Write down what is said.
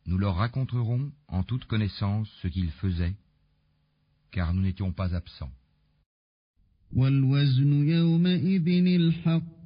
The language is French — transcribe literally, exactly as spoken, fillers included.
Nous leur raconterons en toute connaissance ce qu'ils faisaient, car nous n'étions pas absents. وَالْوَزْنُ يَوْمَئِذٍ الْحَقُّ